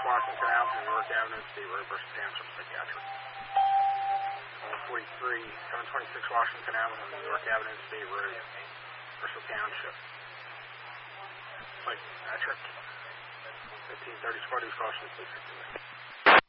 Washington Avenue, New York Avenue, State Road, Bristol Township Psychiatric. 143, 726 Washington Avenue, New York Avenue, State Road, Bristol Township Psychiatric. 1530 Squad, caution, please.